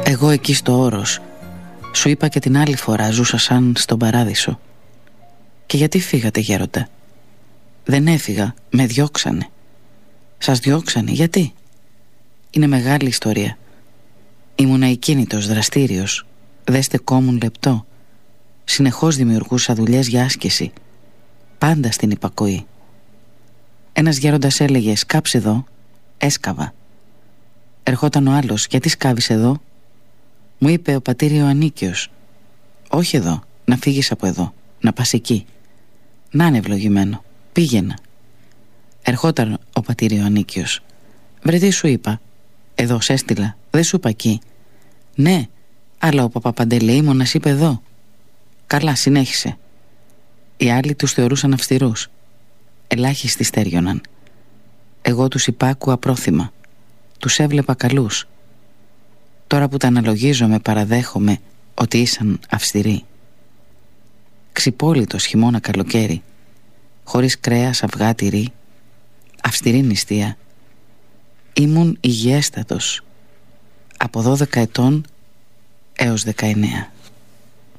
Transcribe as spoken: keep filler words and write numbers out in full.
Εγώ εκεί στο όρος, σου είπα και την άλλη φορά, ζούσα σαν στον παράδεισο. Και γιατί φύγατε, γέροντα? Δεν έφυγα, με διώξανε. Σας διώξανε, γιατί? Είναι μεγάλη ιστορία. Ήμουνα εκκίνητος, δραστήριος. Δεν στεκόμουν λεπτό. Συνεχώς δημιουργούσα δουλειές για άσκηση. Πάντα στην υπακοή. Ένας γέροντας έλεγε «Σκάψε εδώ». Έσκαβα. Ερχόταν ο άλλος «Γιατί σκάβεις εδώ?» Μου είπε ο πατήρ Ιωαννίκιος «Όχι εδώ, να φύγεις από εδώ, να πας εκεί». «Να είναι ευλογημένο, πήγαινα». Ερχόταν ο πατήρ Ιωαννίκιος «Βρε τι σου είπα, εδώ σ' έστειλα, δεν σου είπα εκεί». «Ναι, αλλά ο Παπαπαντελεήμονας είπε εδώ». «Καλά, συνέχισε». Οι άλλοι τους θεωρούσαν αυστηρούς. Ελάχιστοι στέριωναν. Εγώ τους υπάκουα πρόθυμα. Τους έβλεπα καλούς. Τώρα που τα αναλογίζομαι, παραδέχομαι ότι ήσαν αυστηροί. Ξυπόλυτος χειμώνα καλοκαίρι, χωρίς κρέας, αυγά, τυρί, αυστηρή νηστεία. Ήμουν υγιέστατος από δώδεκα ετών έως δεκαεννέα.